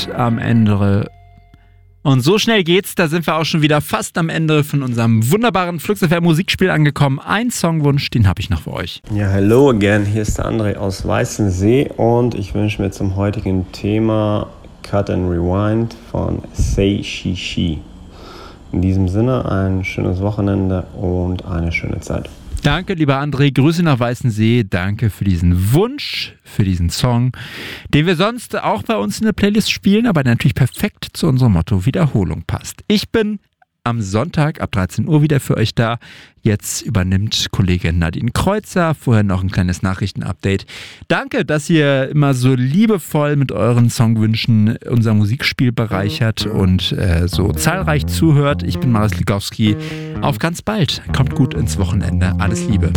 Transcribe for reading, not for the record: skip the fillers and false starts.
am Ende. Und so schnell geht's, da sind wir auch schon wieder fast am Ende von unserem wunderbaren Flux FM Musikspiel angekommen. Ein Songwunsch, den habe ich noch für euch. Ja, hello again, hier ist der André aus Weißensee und ich wünsche mir zum heutigen Thema Cut and Rewind von Say She She. In diesem Sinne ein schönes Wochenende und eine schöne Zeit. Danke, lieber André. Grüße nach Weißensee. Danke für diesen Wunsch, für diesen Song, den wir sonst auch bei uns in der Playlist spielen, aber der natürlich perfekt zu unserem Motto Wiederholung passt. Ich bin am Sonntag ab 13 Uhr wieder für euch da. Jetzt übernimmt Kollegin Nadine Kreuzer. Vorher noch ein kleines Nachrichtenupdate. Danke, dass ihr immer so liebevoll mit euren Songwünschen unser Musikspiel bereichert und so zahlreich zuhört. Ich bin Marius Ligowski. Auf ganz bald. Kommt gut ins Wochenende. Alles Liebe.